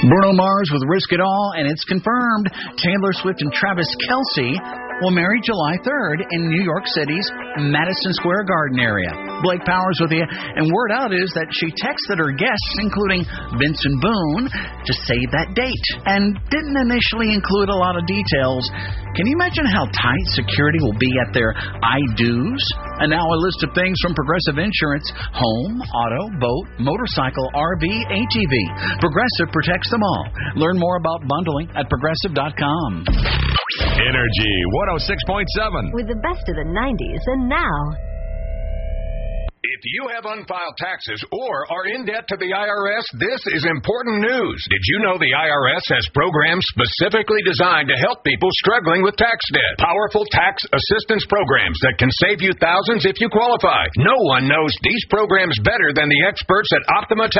Bruno Mars with Risk It All, and it's confirmed Taylor Swift and Travis Kelce will marry July 3rd in New York City's Madison Square Garden area. Blake Powers with you, and word out is that she texted her guests, including Vincent Boone, to save that date, and didn't initially include a lot of details. Can you imagine how tight security will be at their I-do's? And now a list of things from Progressive Insurance: home, auto, boat, motorcycle, RV, ATV. Progressive protects them all. Learn more about bundling at Progressive.com. Energy 106.7. With the best of the 90s and now. If you have unfiled taxes or are in debt to the IRS, this is important news. Did you know the IRS has programs specifically designed to help people struggling with tax debt? Powerful tax assistance programs that can save you thousands if you qualify. No one knows these programs better than the experts at Optima Tax.